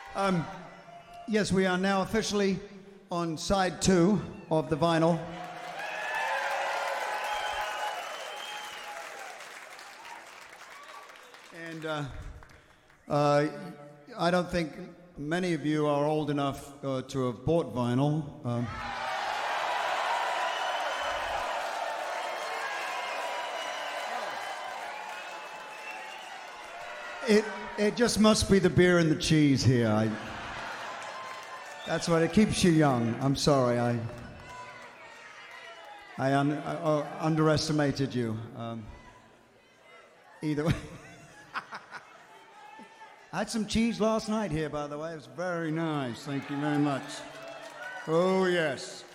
Yes, we are now officially on side 2 of the vinyl. And I don't think many of you are old enough to have bought vinyl. It just must be the beer and the cheese here. That's what it keeps you young. I'm sorry, I underestimated you. Either way. I had some cheese last night here, by the way. It was very nice. Thank you very much. Oh, yes.